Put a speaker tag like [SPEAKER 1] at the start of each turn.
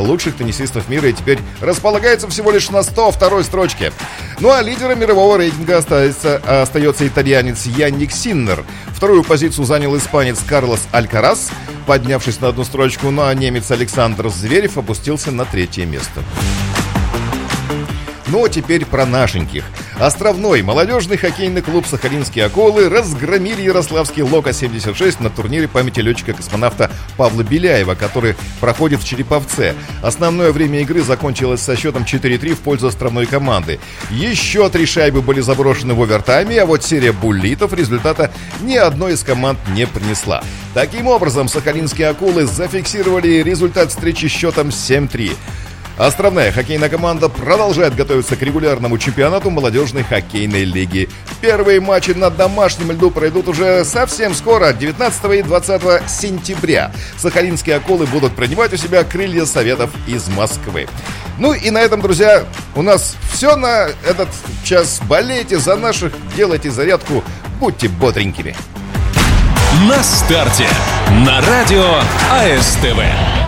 [SPEAKER 1] лучших теннисистов мира и теперь располагается всего лишь на 102-й строчке. Ну а лидером мирового рейтинга остается итальянец Янник Синнер. Вторую позицию занял испанец Карлос Алькарас, поднявшись на одну строчку, ну а немец Александр Зверев опустился на 3-е место. Ну а теперь про нашеньких. Островной молодежный хоккейный клуб «Сахалинские акулы» разгромили ярославский «Лока-76» на турнире памяти летчика-космонавта Павла Беляева, который проходит в Череповце. Основное время игры закончилось со счетом 4-3 в пользу островной команды. Еще 3 шайбы были заброшены в овертайме, а вот серия буллитов результата ни одной из команд не принесла. Таким образом, «Сахалинские акулы» зафиксировали результат встречи счетом 7-3. Островная хоккейная команда продолжает готовиться к регулярному чемпионату молодежной хоккейной лиги. Первые матчи на домашнем льду пройдут уже совсем скоро, 19 и 20 сентября. Сахалинские акулы будут принимать у себя крылья Советов из Москвы. Ну и на этом, друзья, у нас все на этот час. Болейте за наших, делайте зарядку, будьте бодренькими.
[SPEAKER 2] На старте. На радио АСТВ.